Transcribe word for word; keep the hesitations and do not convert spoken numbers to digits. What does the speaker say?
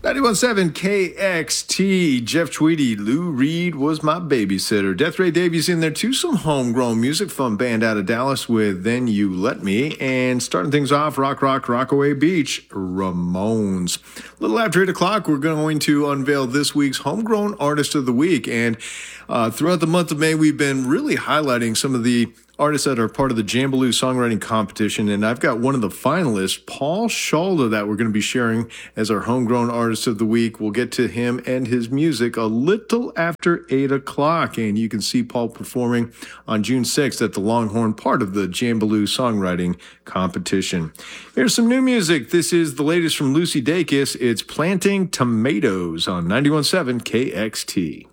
ninety-one point seven K X T, Jeff Tweedy, Lou Reed was my babysitter. Death Ray Davies in there too, some homegrown music, fun band out of Dallas with Then You Let Me. And starting things off, Rock Rock Rockaway Beach, Ramones. A little after eight o'clock, we're going to unveil this week's Homegrown Artist of the Week. And uh, throughout the month of May, we've been really highlighting some of the artists that are part of the Jambaloo Songwriting Competition, and I've got one of the finalists, Paul Shalda, that we're going to be sharing as our Homegrown Artist of the Week. We'll get to him and his music a little after eight o'clock, and you can see Paul performing on June sixth at the Longhorn, part of the Jambaloo Songwriting Competition. Here's some new music. This is the latest from Lucy Dacus. It's Planting Tomatoes on ninety-one point seven K X T.